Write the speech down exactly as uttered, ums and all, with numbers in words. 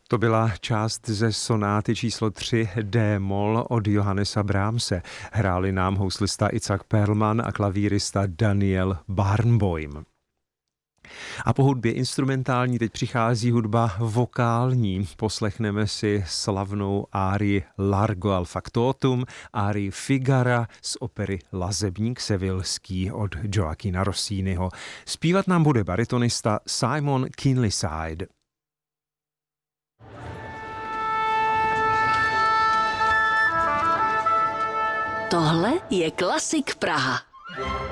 To byla část ze sonáty číslo tři D-moll od Johannesa Brahmse. Hráli nám houslista Itzhak Perlman a klavírista Daniel Barenboim. A po hudbě instrumentální teď přichází hudba vokální. Poslechneme si slavnou árii Largo al factotum, árii Figara z opery Lazebník sevilský od Gioachina Rossiniho. Zpívat nám bude baritonista Simon Kinleyside. Tohle je Klasik Praha.